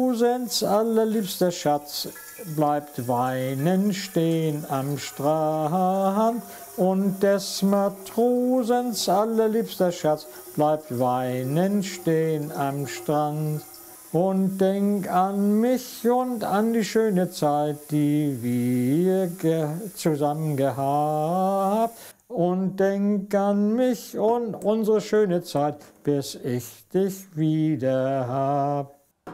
Matrosens allerliebster Schatz bleibt weinend stehen am Strand. Und des Matrosens allerliebster Schatz bleibt weinend stehen am Strand. Und denk an mich und an die schöne Zeit, die wir zusammen gehabt. Und denk an mich und unsere schöne Zeit, bis ich dich wieder hab.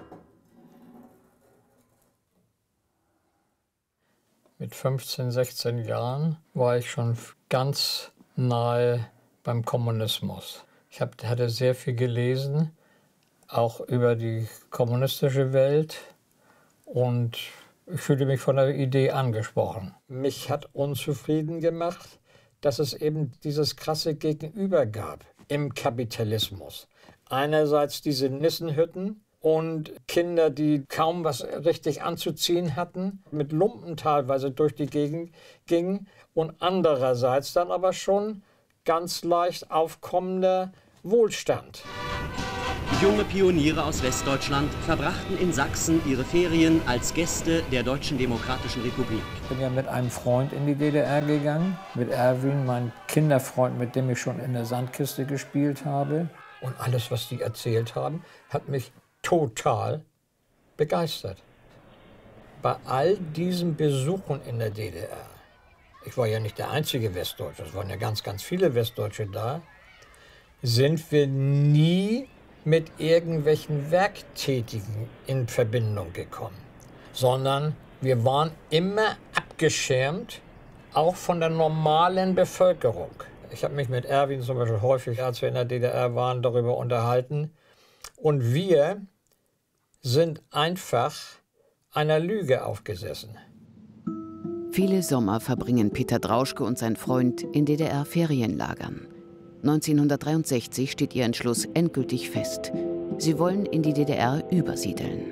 Mit 15, 16 Jahren war ich schon ganz nahe beim Kommunismus. Ich hatte sehr viel gelesen, auch über die kommunistische Welt, und ich fühlte mich von der Idee angesprochen. Mich hat unzufrieden gemacht, dass es eben dieses krasse Gegenüber gab im Kapitalismus. Einerseits diese Nissenhütten und Kinder, die kaum was richtig anzuziehen hatten, mit Lumpen teilweise durch die Gegend gingen, und andererseits dann aber schon ganz leicht aufkommender Wohlstand. Junge Pioniere aus Westdeutschland verbrachten in Sachsen ihre Ferien als Gäste der Deutschen Demokratischen Republik. Ich bin ja mit einem Freund in die DDR gegangen, mit Erwin, mein Kinderfreund, mit dem ich schon in der Sandkiste gespielt habe. Und alles, was die erzählt haben, hat mich total begeistert. Bei all diesen Besuchen in der DDR, ich war ja nicht der einzige Westdeutsche, es waren ja ganz, ganz viele Westdeutsche da, sind wir nie mit irgendwelchen Werktätigen in Verbindung gekommen, sondern wir waren immer abgeschirmt, auch von der normalen Bevölkerung. Ich habe mich mit Erwin zum Beispiel häufig, als wir in der DDR waren, darüber unterhalten. Und wir sind einfach einer Lüge aufgesessen. Viele Sommer verbringen Peter Drauschke und sein Freund in DDR-Ferienlagern. 1963 steht ihr Entschluss endgültig fest. Sie wollen in die DDR übersiedeln.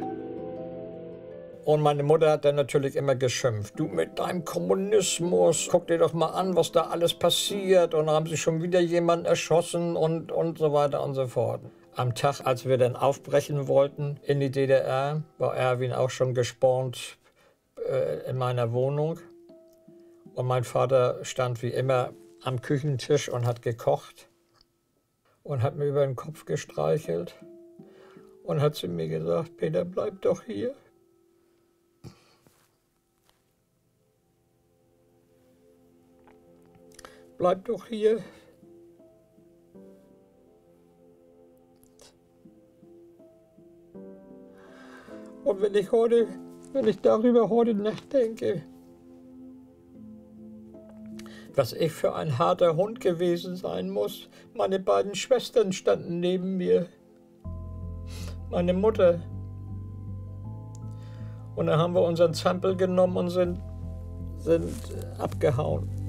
Und meine Mutter hat dann natürlich immer geschimpft. Du mit deinem Kommunismus, guck dir doch mal an, was da alles passiert. Und dann haben sie schon wieder jemanden erschossen und so weiter und so fort. Am Tag, als wir dann aufbrechen wollten in die DDR, war Erwin auch schon gespornt in meiner Wohnung. Und mein Vater stand wie immer am Küchentisch und hat gekocht und hat mir über den Kopf gestreichelt und hat zu mir gesagt, Peter, bleib doch hier. Bleib doch hier. Und wenn ich darüber heute nachdenke, was ich für ein harter Hund gewesen sein muss. Meine beiden Schwestern standen neben mir. Meine Mutter. Und dann haben wir unseren Zampel genommen und sind abgehauen.